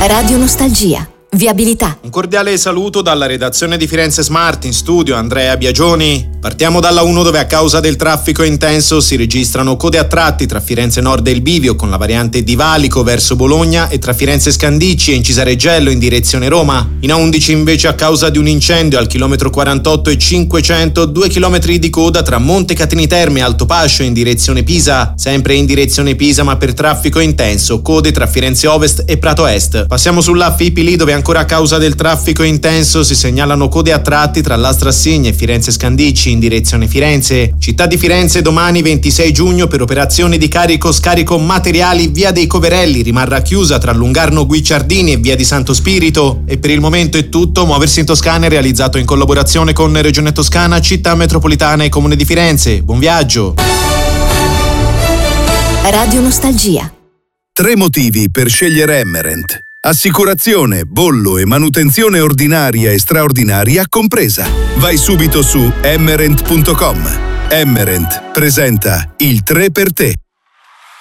Radio Nostalgia. Viabilità. Un cordiale saluto dalla redazione di Firenze Smart, in studio Andrea Biagioni. Partiamo dalla 1, dove a causa del traffico intenso si registrano code a tratti tra Firenze Nord e il Bivio con la variante di Valico verso Bologna e tra Firenze Scandicci e Incisareggello in direzione Roma. In A11 invece a causa di un incendio al chilometro 48 e 500 2 chilometri di coda tra Montecatini Terme e Altopascio in direzione Pisa. Sempre in direzione Pisa ma per traffico intenso, code tra Firenze Ovest e Prato Est. Passiamo sulla Fipili, dove ancora a causa del traffico intenso si segnalano code a tratti tra Lastra Assegna e Firenze Scandicci in direzione Firenze. Città di Firenze domani 26 giugno per operazioni di carico-scarico materiali via dei Coverelli rimarrà chiusa tra Lungarno Guicciardini e via di Santo Spirito. E per il momento è tutto. Muoversi in Toscana è realizzato in collaborazione con Regione Toscana, Città Metropolitana e Comune di Firenze. Buon viaggio. Radio Nostalgia. 3 motivi per scegliere Emmerent. Assicurazione, bollo e manutenzione ordinaria e straordinaria compresa. Vai subito su emmerent.com. Emmerent presenta il 3 per te.